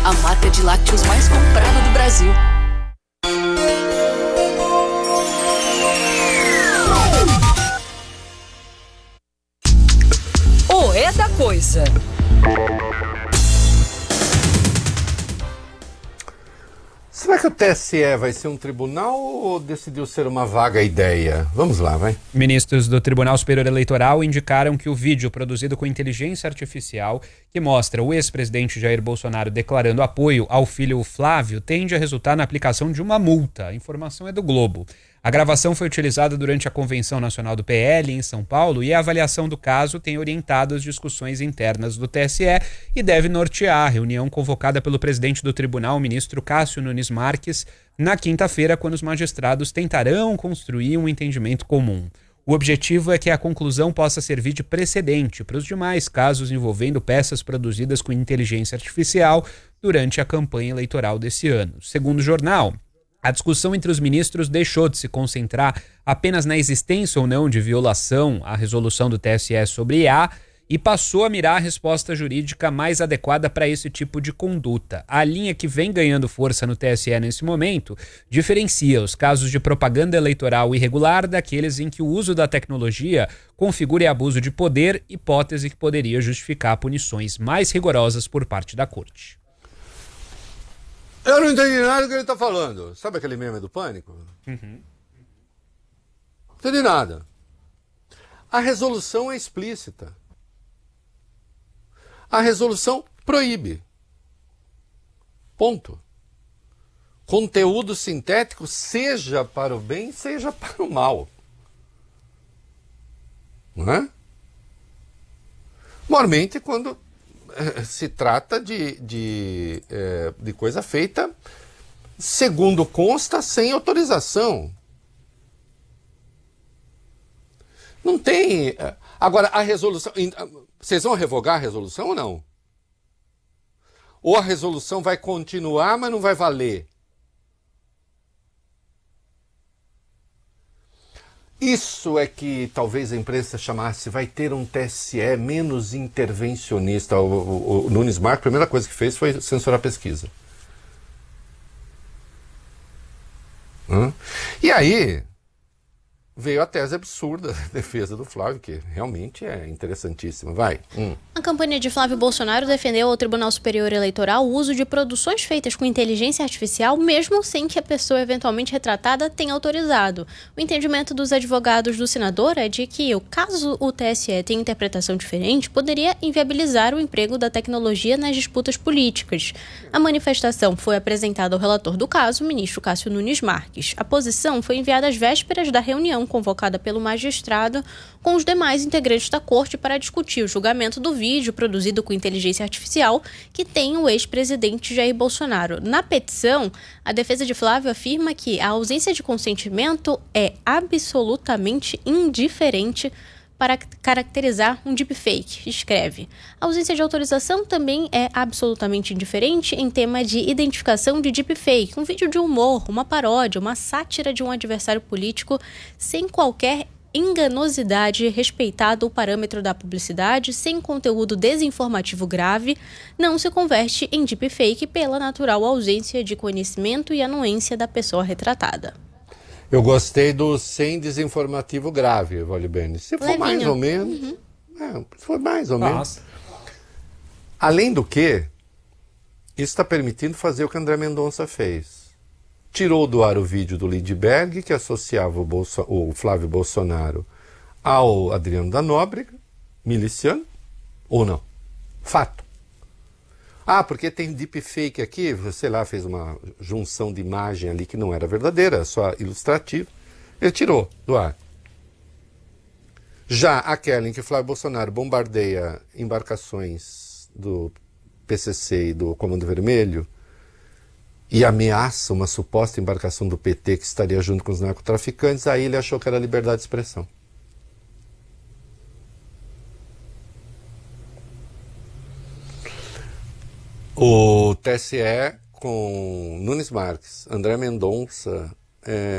a marca de lácteos mais comprada do Brasil. O É da Coisa. Será que o TSE vai ser um tribunal ou decidiu ser uma vaga ideia? Vamos lá, vai. Ministros do Tribunal Superior Eleitoral indicaram que o vídeo produzido com inteligência artificial, que mostra o ex-presidente Jair Bolsonaro declarando apoio ao filho Flávio, tende a resultar na aplicação de uma multa. A informação é do Globo. A gravação foi utilizada durante a Convenção Nacional do PL em São Paulo e a avaliação do caso tem orientado as discussões internas do TSE e deve nortear a reunião convocada pelo presidente do tribunal, o ministro Cássio Nunes Marques, na quinta-feira, quando os magistrados tentarão construir um entendimento comum. O objetivo é que a conclusão possa servir de precedente para os demais casos envolvendo peças produzidas com inteligência artificial durante a campanha eleitoral desse ano. Segundo o jornal, a discussão entre os ministros deixou de se concentrar apenas na existência ou não de violação à resolução do TSE sobre IA e passou a mirar a resposta jurídica mais adequada para esse tipo de conduta. A linha que vem ganhando força no TSE nesse momento diferencia os casos de propaganda eleitoral irregular daqueles em que o uso da tecnologia configure abuso de poder, hipótese que poderia justificar punições mais rigorosas por parte da Corte. Eu não entendi nada do que ele está falando. Sabe aquele meme do Pânico? Uhum. Não entendi nada. A resolução é explícita. A resolução proíbe. Ponto. Conteúdo sintético, seja para o bem, seja para o mal. Não é? Mormente quando se trata de coisa feita, segundo consta, sem autorização. Não tem... Agora, a resolução... Vocês vão revogar a resolução ou não? Ou a resolução vai continuar, mas não vai valer? Isso é que talvez a imprensa chamasse, vai ter um TSE menos intervencionista. O Nunes Marques, a primeira coisa que fez foi censurar a pesquisa. E aí veio a tese absurda da defesa do Flávio, que realmente é interessantíssima. Vai. A campanha de Flávio Bolsonaro defendeu ao Tribunal Superior Eleitoral o uso de produções feitas com inteligência artificial, mesmo sem que a pessoa eventualmente retratada tenha autorizado. O entendimento dos advogados do senador é de que, caso o TSE tenha interpretação diferente, poderia inviabilizar o emprego da tecnologia nas disputas políticas. A manifestação foi apresentada ao relator do caso, o ministro Cássio Nunes Marques. A posição foi enviada às vésperas da reunião convocada pelo magistrado com os demais integrantes da corte para discutir o julgamento do vídeo produzido com inteligência artificial que tem o ex-presidente Jair Bolsonaro. Na petição, a defesa de Flávio afirma que a ausência de consentimento é absolutamente indiferente para caracterizar um deepfake, escreve. A ausência de autorização também é absolutamente indiferente em tema de identificação de deepfake, um vídeo de humor, uma paródia, uma sátira de um adversário político sem qualquer enganosidade, respeitado o parâmetro da publicidade, sem conteúdo desinformativo grave, não se converte em deepfake pela natural ausência de conhecimento e anuência da pessoa retratada. Eu gostei do sem desinformativo grave, Vale Bene. Se for mais ou menos... se for mais ou menos. Além do que, isso está permitindo fazer o que André Mendonça fez. Tirou do ar o vídeo do Lindbergh, que associava o Flávio Bolsonaro ao Adriano da Nóbrega, miliciano, ou não. Fato. Porque tem deepfake aqui, sei lá, fez uma junção de imagem ali que não era verdadeira, só ilustrativo. Ele tirou do ar. Já aquela em que o Flávio Bolsonaro bombardeia embarcações do PCC e do Comando Vermelho e ameaça uma suposta embarcação do PT que estaria junto com os narcotraficantes, aí ele achou que era liberdade de expressão. O TSE com Nunes Marques, André Mendonça,